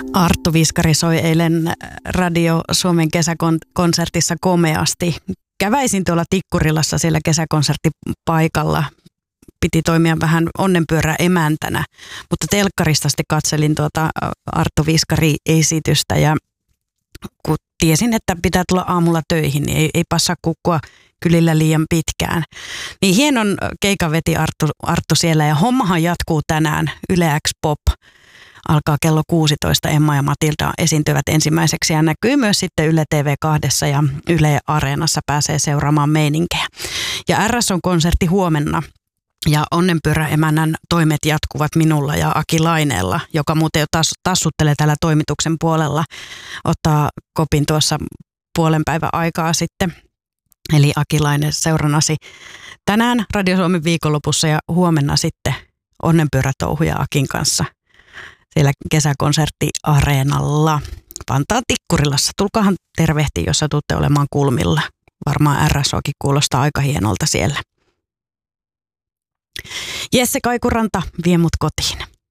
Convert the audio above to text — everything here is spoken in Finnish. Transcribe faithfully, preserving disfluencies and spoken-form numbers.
Arttu Viskari soi eilen Radio Suomen kesäkonsertissa komeasti. Käväisin tuolla Tikkurilassa siellä kesäkonserttipaikalla. Piti toimia vähän onnenpyörä emäntänä, mutta telkkarista sitten katselin tuota Arttu Viskari-esitystä ja kun tiesin, että pitää tulla aamulla töihin, niin ei, ei passaa kukkua kylillä liian pitkään. Niin hienon keikan veti Arttu, Arttu siellä ja hommahan jatkuu tänään. Yle X Pop alkaa kello kuusitoista. Emma ja Matilda esiintyvät ensimmäiseksi ja näkyy myös sitten Yle T V kaksi ja Yle Areenassa pääsee seuraamaan meininkejä. Ja R S on-konsertti huomenna. Ja onnenpyöräemännän toimet jatkuvat minulla ja Aki Laineella, joka muuten jo taas, tassuttelee täällä toimituksen puolella. Ottaa kopin tuossa puolen päivän aikaa sitten. Eli Aki Laine seurannasi tänään Radio Suomen viikonlopussa ja huomenna sitten onnenpyörätouhuja Akin kanssa siellä kesäkonserttiareenalla. Vantaan Tikkurilassa. Tulkaahan tervehtiin, jos satutte olemaan kulmilla. Varmaan R S O:kin kuulostaa aika hienolta siellä. Jesse Kaikuranta vie mut kotiin.